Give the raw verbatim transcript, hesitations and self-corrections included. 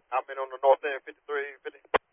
I'm in on the north end, fifty-three fifty.